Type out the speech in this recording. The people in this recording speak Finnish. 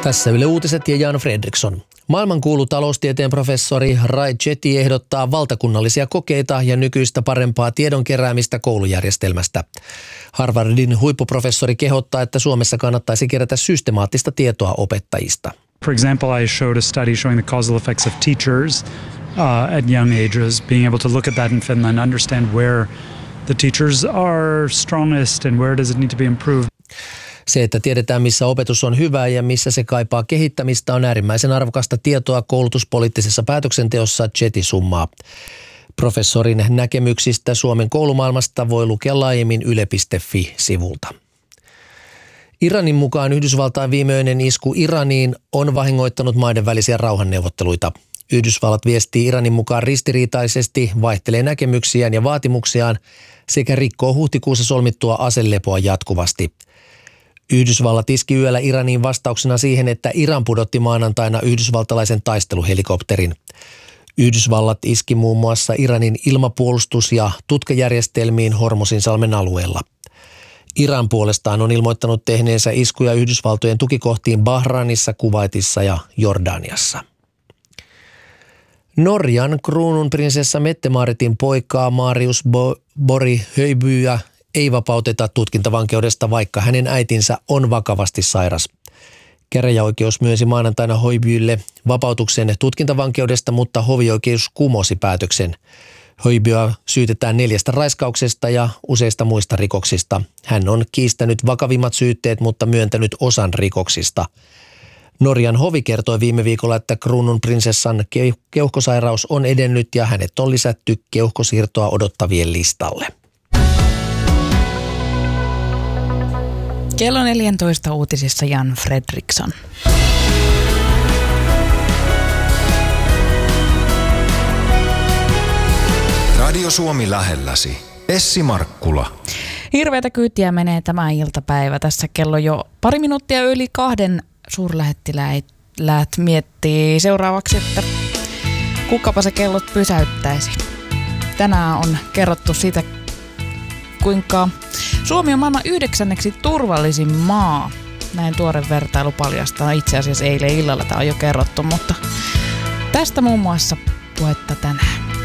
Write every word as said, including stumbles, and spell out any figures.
Tässä Yle Uutiset ja Jan Fredriksson. Maailmankuulu taloustieteen professori Ray Chetty ehdottaa valtakunnallisia kokeita ja nykyistä parempaa tiedon keräämistä koulujärjestelmästä. Harvardin huippuprofessori kehottaa, että Suomessa kannattaisi kerätä systemaattista tietoa opettajista. For example, I showed a study showing the causal effects of teachers uh, at young ages, being able to look at that in Finland, understand where the teachers are strongest and where does it need to be improved. Se, että tiedetään missä opetus on hyvää ja missä se kaipaa kehittämistä, on äärimmäisen arvokasta tietoa koulutuspoliittisessa päätöksenteossa, Chetty summaa. Professorin näkemyksistä Suomen koulumaailmasta voi lukea laajemmin yle piste fi-sivulta. Iranin mukaan Yhdysvaltain viimeinen isku Iraniin on vahingoittanut maiden välisiä rauhanneuvotteluita. Yhdysvallat viestii Iranin mukaan ristiriitaisesti, vaihtelee näkemyksiään ja vaatimuksiaan sekä rikkoo huhtikuussa solmittua aselepoa jatkuvasti. Yhdysvallat iski yöllä Iraniin vastauksena siihen, että Iran pudotti maanantaina yhdysvaltalaisen taisteluhelikopterin. Yhdysvallat iski muun muassa Iranin ilmapuolustus- ja tutkajärjestelmiin Hormuzinsalmen alueella. Iran puolestaan on ilmoittanut tehneensä iskuja Yhdysvaltojen tukikohtiin Bahrainissa, Kuwaitissa ja Jordaniassa. Norjan kruununprinsessa Mette-Maaritin poikaa Marius Bo- Bori Höjbyä ei vapauteta tutkintavankeudesta, vaikka hänen äitinsä on vakavasti sairas. Käräjäoikeus myönsi maanantaina Höjbylle vapautuksen tutkintavankeudesta, mutta hovioikeus kumosi päätöksen. Höjbyä syytetään neljästä raiskauksesta ja useista muista rikoksista. Hän on kiistänyt vakavimmat syytteet, mutta myöntänyt osan rikoksista. Norjan hovi kertoi viime viikolla, että kruununprinsessan keuhkosairaus on edennyt ja hänet on lisätty keuhkosiirtoa odottavien listalle. Kello neljätoista uutisissa Jan Fredriksson. Radio Suomi lähelläsi. Essi Markkula. Hirveätä kyytiä menee tämä iltapäivä. Tässä kello jo pari minuuttia yli kahden suurlähettiläät miettii seuraavaksi, että kukapa se kellot pysäyttäisi. Tänään on kerrottu siitä, kuinka Suomi on maailman yhdeksänneksi turvallisin maa. Näin tuore vertailu paljastaa. Itse asiassa eilen illalla tämä on jo kerrottu, mutta tästä muun muassa puhetta tänään.